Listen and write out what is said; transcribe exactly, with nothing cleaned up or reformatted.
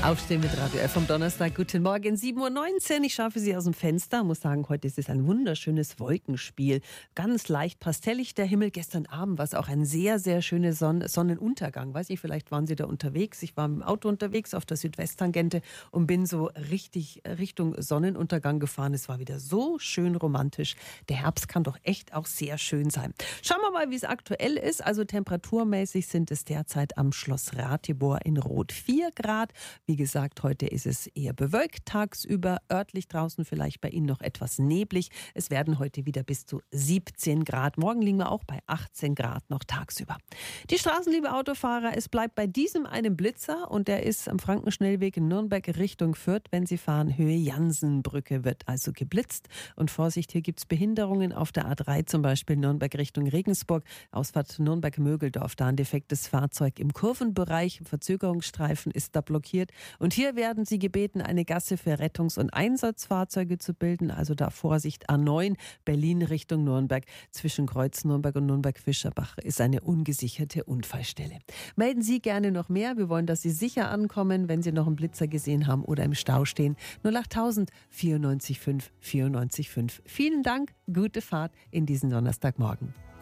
Aufstehen mit Radio F am Donnerstag. Guten Morgen, sieben Uhr neunzehn. Ich schaue für Sie aus dem Fenster. Muss sagen, heute ist es ein wunderschönes Wolkenspiel. Ganz leicht pastellig der Himmel. Gestern Abend war es auch ein sehr, sehr schöner Son- Sonnenuntergang. Weiß ich, vielleicht waren Sie da unterwegs. Ich war mit dem Auto unterwegs auf der Südwesttangente und bin so richtig Richtung Sonnenuntergang gefahren. Es war wieder so schön romantisch. Der Herbst kann doch echt auch sehr schön sein. Schauen wir mal, wie es aktuell ist. Also temperaturmäßig sind es derzeit am Schloss Ratibor in Rot vier Grad. Wie gesagt, heute ist es eher bewölkt tagsüber, örtlich draußen vielleicht bei Ihnen noch etwas neblig. Es werden heute wieder bis zu siebzehn Grad. Morgen liegen wir auch bei achtzehn Grad noch tagsüber. Die Straßen, liebe Autofahrer, es bleibt bei diesem einen Blitzer und der ist am Frankenschnellweg in Nürnberg Richtung Fürth. Wenn Sie fahren, Höhe Jansenbrücke wird also geblitzt. Und Vorsicht, hier gibt es Behinderungen auf der A drei, zum Beispiel Nürnberg Richtung Regensburg, Ausfahrt Nürnberg-Mögeldorf. Da ein defektes Fahrzeug im Kurvenbereich, Verzögerungsstreifen ist da blockiert. Und hier werden Sie gebeten, eine Gasse für Rettungs- und Einsatzfahrzeuge zu bilden. Also da Vorsicht, A neun, Berlin Richtung Nürnberg. Zwischen Kreuz Nürnberg und Nürnberg-Fischerbach ist eine ungesicherte Unfallstelle. Melden Sie gerne noch mehr. Wir wollen, dass Sie sicher ankommen, wenn Sie noch einen Blitzer gesehen haben oder im Stau stehen. null acht tausend vierundneunzig fünf vierundneunzig fünf. Vielen Dank, gute Fahrt in diesen Donnerstagmorgen.